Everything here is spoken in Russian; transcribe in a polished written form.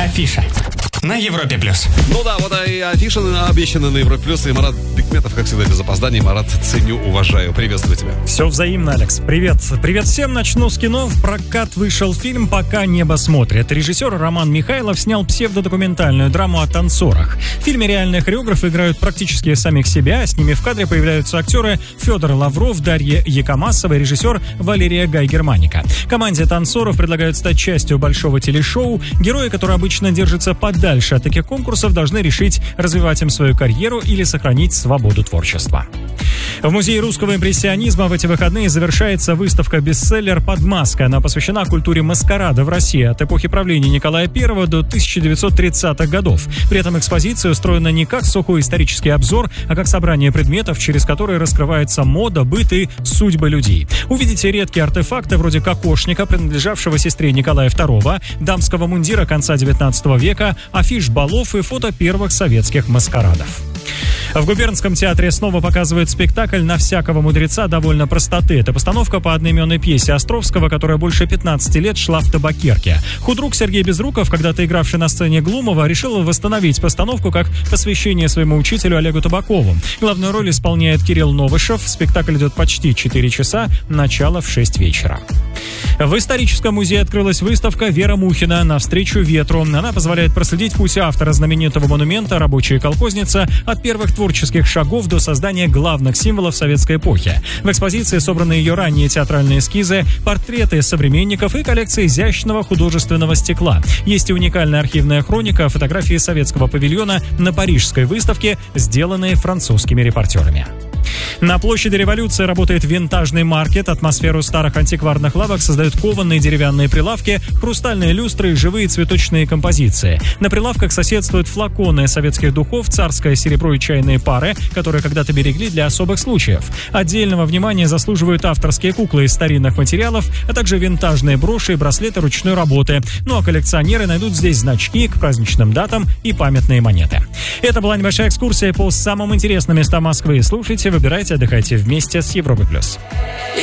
Афиша на Европе+. Ну да, вот и афиша обещана на Европе+. И Марат Бикметов, как всегда, без опозданий. Марат, ценю, уважаю. Приветствую тебя. Все взаимно, Алекс. Привет. Привет всем. Начну с кино. В прокат вышел фильм «Пока небо смотрит». Режиссер Роман Михайлов снял псевдодокументальную драму о танцорах. В фильме реальные хореографы играют практически самих себя. С ними в кадре появляются актеры Федор Лавров, Дарья Якомасова и режиссер Валерия Гай-Германика. Команде танцоров предлагают стать частью большого телешоу. Герои, которые обычно держатся подальше от таких конкурсов, должны решить, развивать им свою карьеру или сохранить свободу творчества. В Музее русского импрессионизма в эти выходные завершается выставка-бестселлер «Под маской». Она посвящена культуре маскарада в России от эпохи правления Николая I до 1930-х годов. При этом экспозиция устроена не как сухой исторический обзор, а как собрание предметов, через которые раскрывается мода, быт и судьбы людей. Увидите редкие артефакты вроде кокошника, принадлежавшего сестре Николая II, дамского мундира конца XIX века, афиш балов и фото первых советских маскарадов. В Губернском театре снова показывают спектакль «На всякого мудреца довольно простоты». Это постановка по одноименной пьесе Островского, которая больше 15 лет шла в табакерке. Худрук Сергей Безруков, когда-то игравший на сцене Глумова, решил восстановить постановку как посвящение своему учителю Олегу Табакову. Главную роль исполняет Кирилл Новышев. Спектакль идет почти 4 часа, начало в 6 вечера. В историческом музее открылась выставка «Вера Мухина. Навстречу ветру». Она позволяет проследить путь автора знаменитого монумента «Рабочая колхозница» от первых творческих шагов до создания главных символов советской эпохи. В экспозиции собраны ее ранние театральные эскизы, портреты современников и коллекция изящного художественного стекла. Есть и уникальная архивная хроника, фотографии советского павильона на парижской выставке, сделанные французскими репортерами. На площади Революции работает винтажный маркет. Атмосферу старых антикварных лавок создают кованые деревянные прилавки, хрустальные люстры и живые цветочные композиции. На прилавках соседствуют флаконы советских духов, царское серебро и чайные пары, которые когда-то берегли для особых случаев. Отдельного внимания заслуживают авторские куклы из старинных материалов, а также винтажные броши и браслеты ручной работы. Ну а коллекционеры найдут здесь значки к праздничным датам и памятные монеты. Это была небольшая экскурсия по самым интересным местам Москвы. Слушайте, выбирайте, отдыхайте вместе с Европой+.